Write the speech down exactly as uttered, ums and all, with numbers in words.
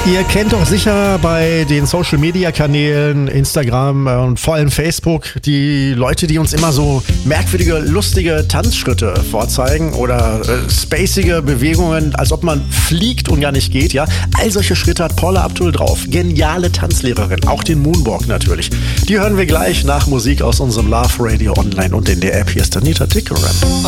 Ihr kennt doch sicher bei den Social-Media-Kanälen, Instagram und vor allem Facebook, die Leute, die uns immer so merkwürdige, lustige Tanzschritte vorzeigen oder äh, spacige Bewegungen, als ob man fliegt und gar nicht geht, ja. All solche Schritte hat Paula Abdul drauf. Geniale Tanzlehrerin, auch den Moonwalk natürlich. Die hören wir gleich nach Musik aus unserem Love Radio Online und in der App. Hier ist Anita Dickerman.